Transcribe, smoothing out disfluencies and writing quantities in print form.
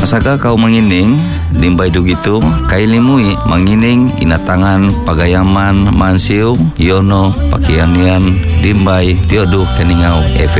Pasaka kau mengining dimbai dugitu kailimui mengining inatangan pagayaman mansiu yono pakianian dimbai tiodu keningau